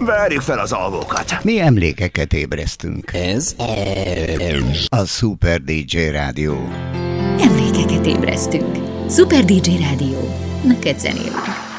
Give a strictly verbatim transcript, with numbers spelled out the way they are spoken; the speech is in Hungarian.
Verjük fel az alvókat. Mi emlékeket ébresztünk. Ez a Super dé dzsé Rádió. Emlékeket ébresztünk. Super dé dzsé Rádió. Neked zenélünk.